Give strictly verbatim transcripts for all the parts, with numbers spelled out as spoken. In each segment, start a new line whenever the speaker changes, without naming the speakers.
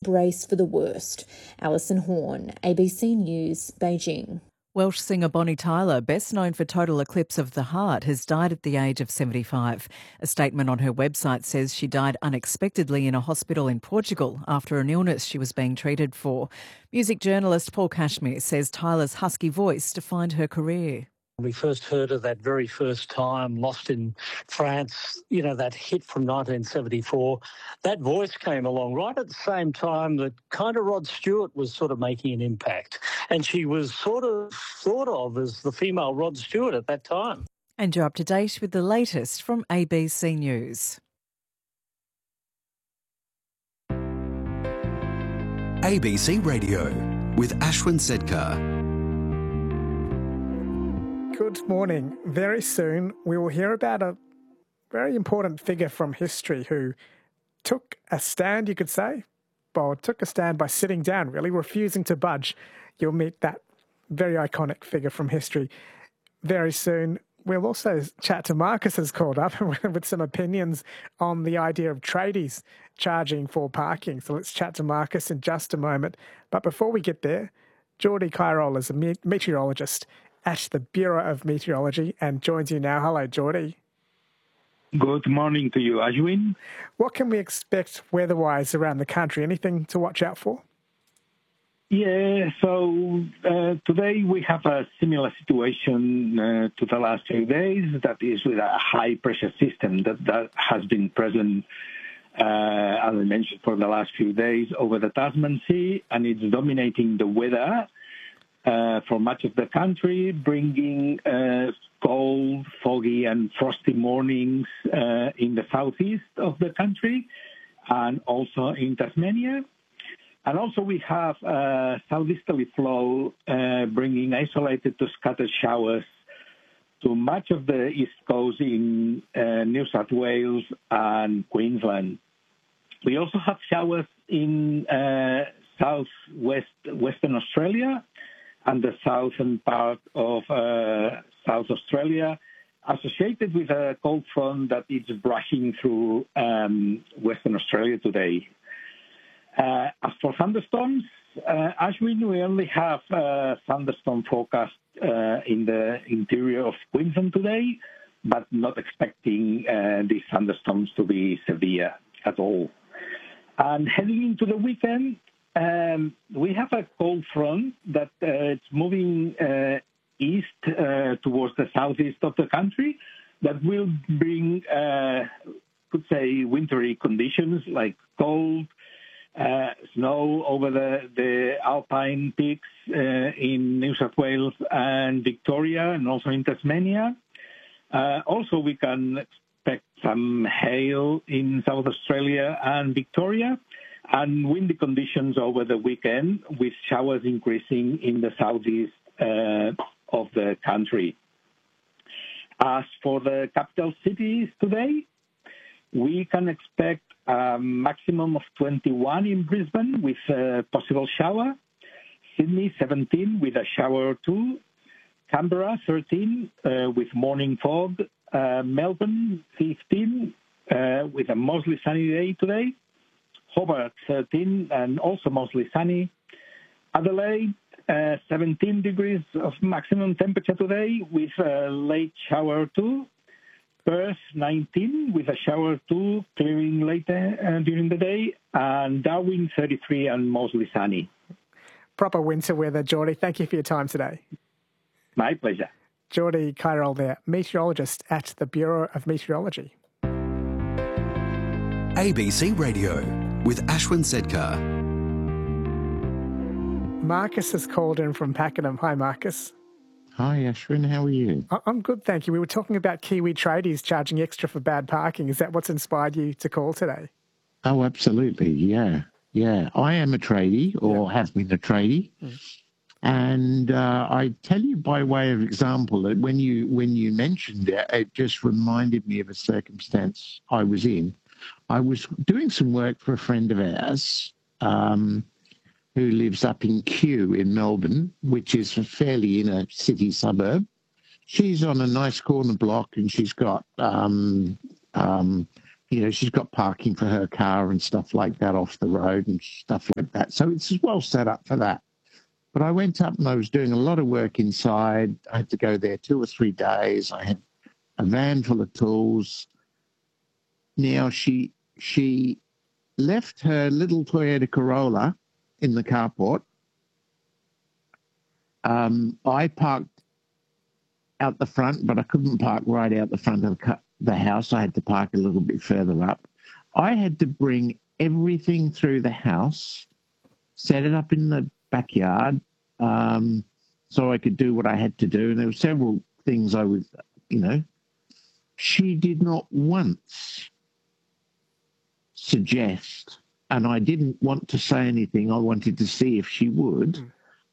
brace for the worst. Alison Horn, A B C News, Beijing.
Welsh singer Bonnie Tyler, best known for Total Eclipse of the Heart, has died at the age of seventy-five. A statement on her website says she died unexpectedly in a hospital in Portugal after an illness she was being treated for. Music journalist Paul Cashmere says Tyler's husky voice defined her career.
We first heard her that very first time, Lost in France, you know, that hit from nineteen seventy-four. That voice came along right at the same time that kind of Rod Stewart was sort of making an impact. And she was sort of thought of as the female Rod Stewart at that time.
And you're up to date with the latest from A B C News.
A B C Radio with Ashwin Sedkar.
Good morning. Very soon we will hear about a very important figure from history who took a stand, you could say, well, took a stand by sitting down, really, refusing to budge. You'll meet that very iconic figure from history very soon. We'll also chat to Marcus, has called up with some opinions on the idea of tradies charging for parking. So let's chat to Marcus in just a moment. But before we get there, Geordie Kyrol is a meteorologist at the Bureau of Meteorology and joins you now. Hello, Geordie.
Good morning to you, Ashwin.
What can we expect weather-wise around the country? Anything to watch out for?
Yeah, so uh, today we have a similar situation uh, to the last few days. That is with a high-pressure system that, that has been present, uh, as I mentioned, for the last few days over the Tasman Sea, and it's dominating the weather Uh, for much of the country, bringing uh, cold, foggy and frosty mornings uh, in the southeast of the country and also in Tasmania. And also we have a southeasterly flow uh, bringing isolated to scattered showers to much of the east coast in uh, New South Wales and Queensland. We also have showers in uh, southwest Western Australia and the southern part of uh, South Australia, associated with a cold front that is brushing through um, Western Australia today. Uh, as for thunderstorms, uh, Ashwin, we only have a thunderstorm forecast uh, in the interior of Queensland today, but not expecting uh, these thunderstorms to be severe at all. And heading into the weekend, Um, we have a cold front that uh, it's moving uh, east uh, towards the southeast of the country that will bring, uh, could say, wintry conditions like cold, uh, snow over the, the alpine peaks uh, in New South Wales and Victoria and also in Tasmania. Uh, also, we can expect some hail in South Australia and Victoria, and windy conditions over the weekend with showers increasing in the southeast uh, of the country. As for the capital cities today, we can expect a maximum of twenty-one in Brisbane with a possible shower, Sydney seventeen with a shower or two, Canberra thirteen uh, with morning fog, uh, Melbourne fifteen uh, with a mostly sunny day today, Hobart thirteen and also mostly sunny. Adelaide, uh, seventeen degrees of maximum temperature today with a late shower or two. Perth, nineteen with a shower or two, clearing later uh, during the day. And Darwin, thirty-three and mostly sunny.
Proper winter weather, Geordie. Thank you for your time today.
My pleasure.
Geordie Kyrol there, meteorologist at the Bureau of Meteorology.
A B C Radio with Ashwin Sedkar.
Marcus has called in from Pakenham. Hi, Marcus.
Hi, Ashwin. How are you?
I'm good, thank you. We were talking about Kiwi tradies charging extra for bad parking. Is that what's inspired you to call today?
Oh, absolutely. Yeah. Yeah. I am a tradie or yeah. have been a tradie. Mm. And uh, I tell you by way of example that when you when you mentioned it, it just reminded me of a circumstance I was in. I was doing some work for a friend of ours um, who lives up in Kew in Melbourne, which is fairly in a city suburb. She's on a nice corner block and she's got um, um, you know, she's got parking for her car and stuff like that off the road and stuff like that. So it's well set up for that. But I went up and I was doing a lot of work inside. I had to go there two or three days. I had a van full of tools. Now, she she left her little Toyota Corolla in the carport. Um, I parked out the front, but I couldn't park right out the front of the, the house. I had to park a little bit further up. I had to bring everything through the house, set it up in the backyard, um, so I could do what I had to do. And there were several things I was, you know. She did not once suggest, and I didn't want to say anything. I wanted to see if she would. Mm.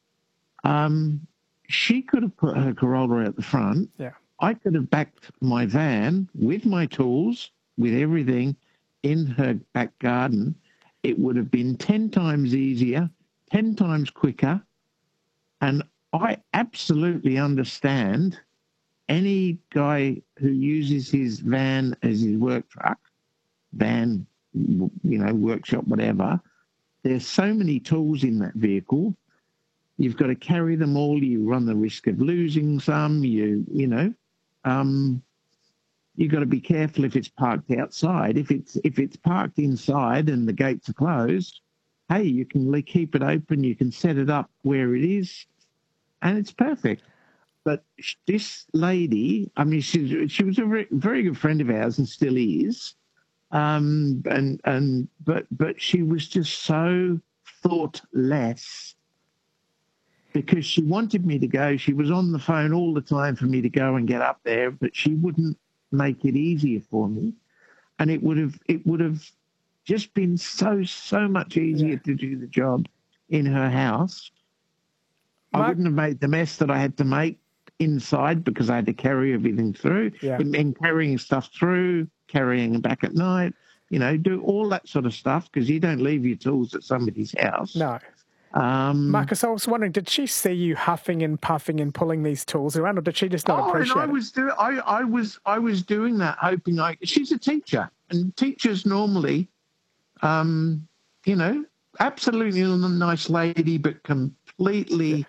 Um, she could have put her Corolla out the front.
Yeah.
I could have backed my van with my tools, with everything in her back garden. It would have been ten times easier, ten times quicker. And I absolutely understand any guy who uses his van as his work truck, van, you know, workshop, whatever. There's so many tools in that vehicle. You've got to carry them all. You run the risk of losing some. You, you know, um, you've got to be careful if it's parked outside. If it's if it's parked inside and the gates are closed, hey, you can keep it open. You can set it up where it is, and it's perfect. But this lady, I mean, she she was a very, very good friend of ours and still is, um, and and but but she was just so thoughtless. Because she wanted me to go. She was on the phone all the time for me to go and get up there, but she wouldn't make it easier for me. And it would have it would have just been so, so much easier yeah. to do the job in her house. Mark, I wouldn't have made the mess that I had to make inside because I had to carry everything through.
Yeah.
And, and carrying stuff through, carrying them back at night, you know, do all that sort of stuff because you don't leave your tools at somebody's house.
No.
Um,
Marcus, I was wondering, did she see you huffing and puffing and pulling these tools around, or did she just not
oh,
appreciate
and I
it?
was doing, I, I was, I was doing that, hoping I. She's a teacher, and teachers normally, um, you know, absolutely a nice lady, but completely, yeah.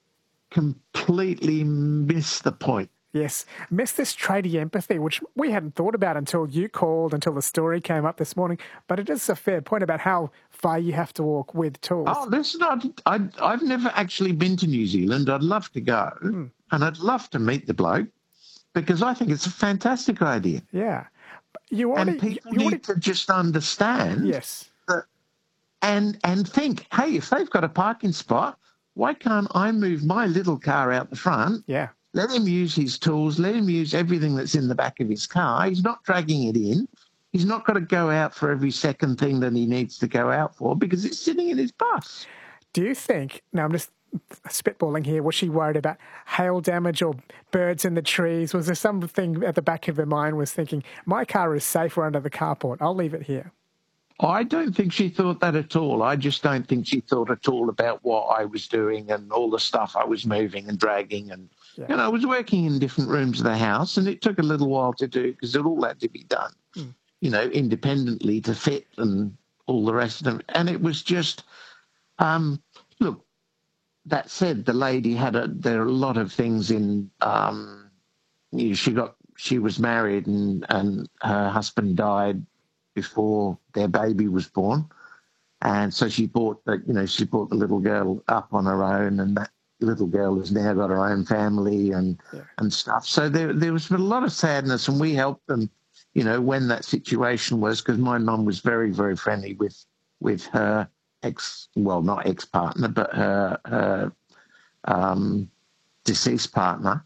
completely miss the point.
Yes, miss this tradie empathy, which we hadn't thought about until you called, until the story came up this morning. But it is a fair point about how far you have to walk with tools.
Oh, listen, I'd, I'd, I've never actually been to New Zealand. I'd love to go, mm. and I'd love to meet the bloke because I think it's a fantastic idea.
Yeah. You already,
and people
you
need
already...
to just understand
yes.
that, and, and think, hey, if they've got a parking spot, why can't I move my little car out the front?
Yeah.
Let him use his tools. Let him use everything that's in the back of his car. He's not dragging it in. He's not got to go out for every second thing that he needs to go out for because it's sitting in his bus.
Do you think, now I'm just spitballing here, was she worried about hail damage or birds in the trees? Was there something at the back of her mind was thinking, my car is safer under the carport, I'll leave it here?
I don't think she thought that at all. I just don't think she thought at all about what I was doing and all the stuff I was moving and dragging. And, yeah. you know, I was working in different rooms of the house and it took a little while to do because it all had to be done, mm. you know, independently to fit and all the rest of them. And it was just, um, look, that said, the lady had a, there are a lot of things in, um, you know, she got, she was married and, and her husband died before their baby was born. And so she brought the, you know, she brought the little girl up on her own and that little girl has now got her own family and, yeah. and stuff. So there, there was a lot of sadness and we helped them, you know, when that situation was, because my mum was very, very friendly with, with her ex, well, not ex-partner, but her, her um, deceased partner.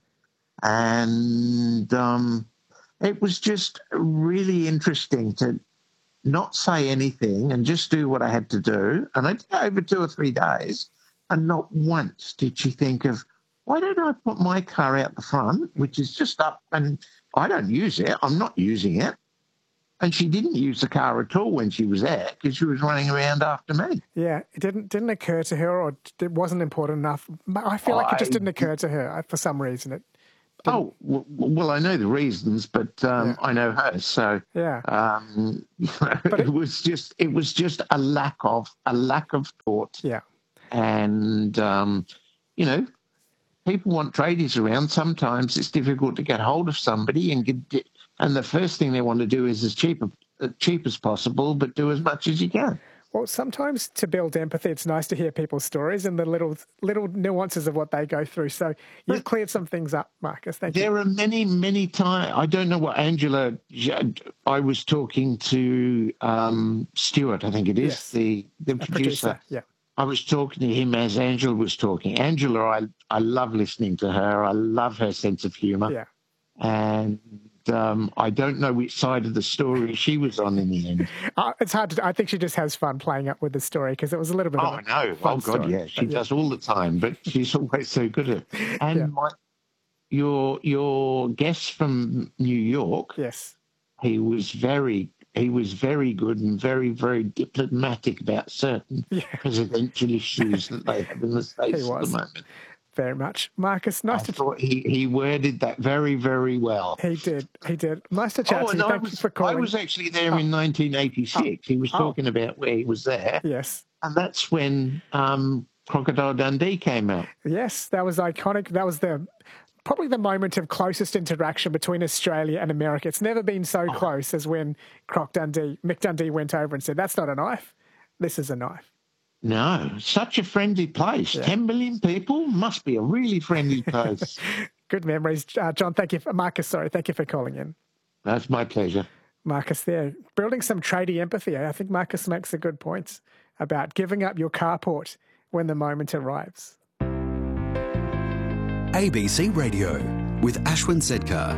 And um, it was just really interesting to, not say anything and just do what I had to do. And I did it over two or three days and not once did she think of, why don't I put my car out the front, which is just up and I don't use it. I'm not using it. And she didn't use the car at all when she was there because she was running around after me.
Yeah, it didn't didn't occur to her or it wasn't important enough. I feel like I, it just didn't occur to her for some reason. It
Oh, w- well, I know the reasons, but um,
Yeah.
I know her, so
Yeah.
um,
But
it,
it-
was just it was just a lack of a lack of thought,
Yeah.
and um, you know, people want tradies around. Sometimes it's difficult to get hold of somebody, and get, and the first thing they want to do is as cheap as cheap as possible, but do as much as you can.
Well, sometimes to build empathy, it's nice to hear people's stories and the little little nuances of what they go through. So you've cleared some things up, Marcus. Thank
There
you.
are many, many times. I don't know what Angela. I was talking to um, Stuart, I think it is,
Yes.
the the
A
producer.
producer. Yeah.
I was talking to him as Angela was talking. Angela, I I love listening to her. I love her sense of humour.
Yeah.
And um, I don't know which side of the story she was on in the end.
Uh, it's hard to. I think she just has fun playing up with the story because it was a little bit
Oh,
of a
I know.
fun
Oh, God,
story.
yeah. She
But, yeah.
does all the time, but she's always so good at it. And
Yeah.
my, your your guest from New York,
Yes.
he was very he was very good and very, very diplomatic about certain
Yeah.
presidential issues that they have in the States
He
at the
was.
moment.
Very much. Marcus, nice
I
to
thought he, he worded that very, very well.
He did. He did. Nice to chat
Oh,
to
and
you.
I
Thank
was,
you for
I
calling.
was actually there in nineteen eighty-six. He was
Oh.
talking about where he was there.
Yes.
And that's when um, Crocodile Dundee came out.
Yes, that was iconic. That was the probably the moment of closest interaction between Australia and America. It's never been so
Oh.
close as when Croc Dundee, Mick Dundee went over and said, "That's not a knife. This is a knife."
No, such a friendly place.
Yeah.
ten million people must be a really friendly place.
Good memories. Uh, John, thank you. For, Marcus, sorry. Thank you for calling in.
That's my pleasure.
Marcus there, building some tradie empathy. I think Marcus makes a good point about giving up your carport when the moment arrives.
A B C Radio with Ashwin Sedkar.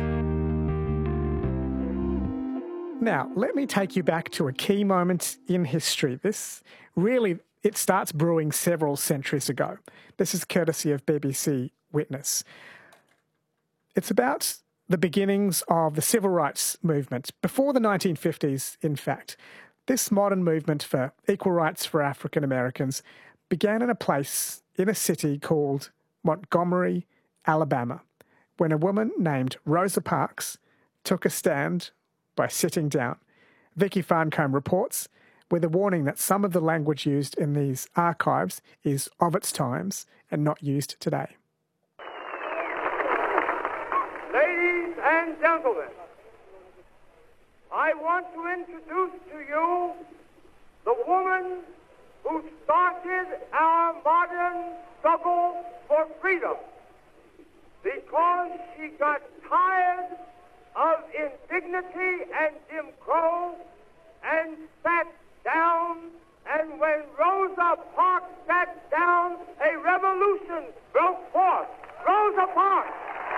Now, let me take you back to a key moment in history. This really, it starts brewing several centuries ago. This is courtesy of B B C Witness. It's about the beginnings of the civil rights movement, before the nineteen fifties, in fact. This modern movement for equal rights for African Americans began in a place, in a city called Montgomery, Alabama, when a woman named Rosa Parks took a stand by sitting down. Vicky Farncombe reports with a warning that some of the language used in these archives is of its times and not used today.
Ladies and gentlemen, I want to introduce to you the woman who started our modern struggle for freedom because she got tired of indignity and Jim Crow and sat down, and when Rosa Parks sat down, a revolution broke forth. Rosa Parks!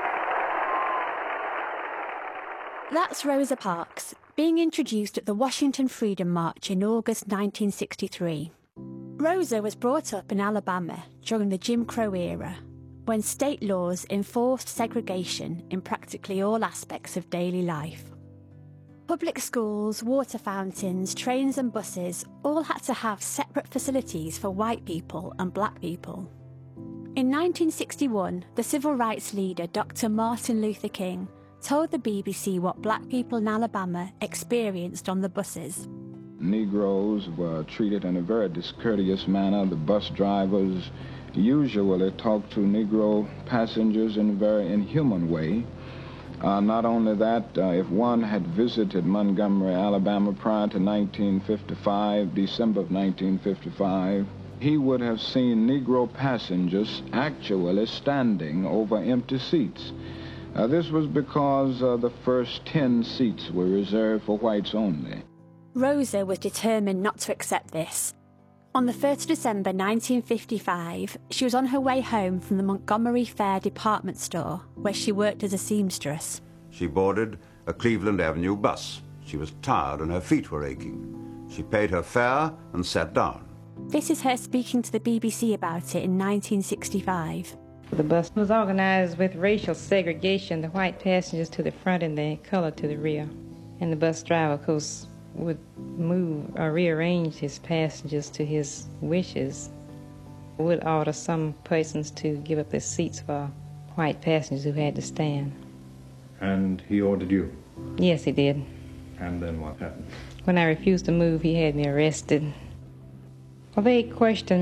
That's Rosa Parks, being introduced at the Washington Freedom March in August nineteen sixty-three. Rosa was brought up in Alabama during the Jim Crow era, when state laws enforced segregation in practically all aspects of daily life. Public schools, water fountains, trains and buses all had to have separate facilities for white people and black people. In nineteen sixty-one, the civil rights leader Doctor Martin Luther King told the B B C what black people in Alabama experienced on the buses.
Negroes were treated in a very discourteous manner. The bus drivers usually talked to Negro passengers in a very inhuman way. Uh, not only that, uh, if one had visited Montgomery, Alabama prior to nineteen fifty-five, December of nineteen fifty-five, he would have seen Negro passengers actually standing over empty seats. Uh, this was because uh, the first ten seats were reserved for whites only.
Rosa was determined not to accept this. On the first of December nineteen fifty-five, she was on her way home from the Montgomery Fair department store, where she worked as a seamstress.
She boarded a Cleveland Avenue bus. She was tired and her feet were aching. She paid her fare and sat down.
This is her speaking to the B B C about it in nineteen sixty-five.
The bus was organized with racial segregation, the white passengers to the front and the colored to the rear. And the bus driver, of course, would move or rearrange his passengers to his wishes, would order some persons to give up their seats for white passengers who had to stand.
And he ordered you?
Yes, he did.
And then what happened?
When I refused to move, he had me arrested. Well, they questioned